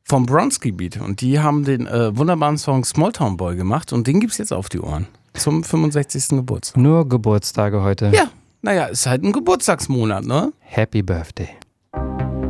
vom Bronski Beat. Und die haben den wunderbaren Song Smalltown Boy gemacht und den gibt's jetzt auf die Ohren. Zum 65. Geburtstag. Nur Geburtstage heute. Ja, naja, ist halt ein Geburtstagsmonat, ne? Happy Birthday.